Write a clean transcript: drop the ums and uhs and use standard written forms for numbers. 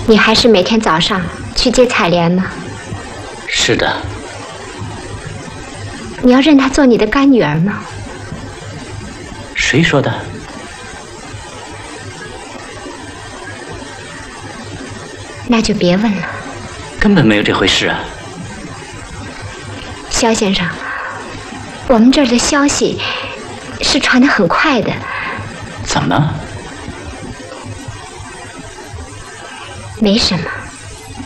你还是每天早上去接采莲吗？ 是的。 你要认她做你的干女儿吗？ 谁说的？ 那就别问了。 根本没有这回事啊。 肖先生，我们这儿的消息是传得很快的。 怎么？ 没什么。